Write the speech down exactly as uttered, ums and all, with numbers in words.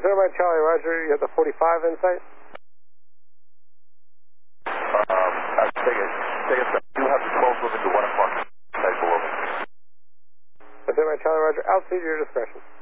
Thermite Charlie, Roger. You have the forty-five in sight? Um, I take it. Take it. You have the twelve moving to one o'clock. Below me. Thermite Charlie, Roger. Altitude, your discretion.